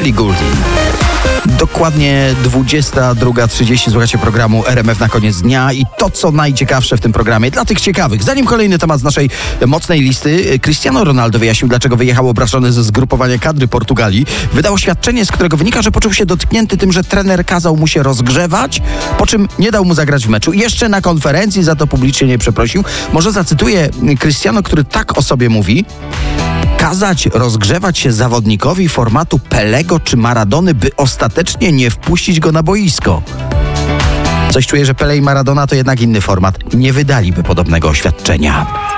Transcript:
Ellie Goulding. Dokładnie 22:30 słuchacie programu RMF na koniec dnia i to, co najciekawsze w tym programie dla tych ciekawych. Zanim kolejny temat z naszej mocnej listy, Cristiano Ronaldo wyjaśnił, dlaczego wyjechał obrażony ze zgrupowania kadry Portugalii. Wydał oświadczenie, z którego wynika, że poczuł się dotknięty tym, że trener kazał mu się rozgrzewać, po czym nie dał mu zagrać w meczu. Jeszcze na konferencji za to publicznie nie przeprosił. Może zacytuję Cristiano, który tak o sobie mówi: kazać rozgrzewać się zawodnikowi formatu Pelego czy Maradony, by ostatecznie nie wpuścić go na boisko. Coś czuję, że Pele i Maradona to jednak inny format. Nie wydaliby podobnego oświadczenia.